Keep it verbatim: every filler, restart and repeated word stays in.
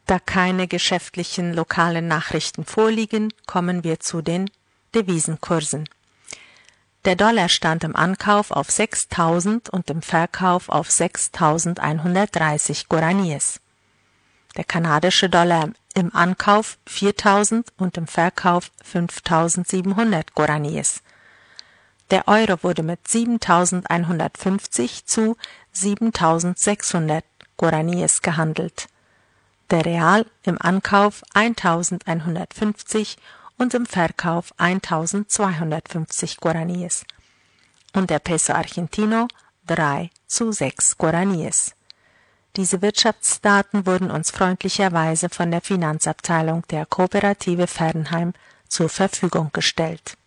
Da keine geschäftlichen lokalen Nachrichten vorliegen, kommen wir zu den Devisenkursen. Der Dollar stand im Ankauf auf sechstausend und im Verkauf auf sechstausendeinhundertdreißig Guaraníes. Der kanadische Dollar im Ankauf viertausend und im Verkauf fünftausendsiebenhundert Guaraníes. Der Euro wurde mit siebentausendeinhundertfünfzig zu siebentausendsechshundert Guaraníes gehandelt. Der Real im Ankauf eintausendeinhundertfünfzig und im Verkauf eintausendzweihundertfünfzig Guaraníes. Und der Peso Argentino drei zu sechs Guaraníes. Diese Wirtschaftsdaten wurden uns freundlicherweise von der Finanzabteilung der Kooperative Fernheim zur Verfügung gestellt.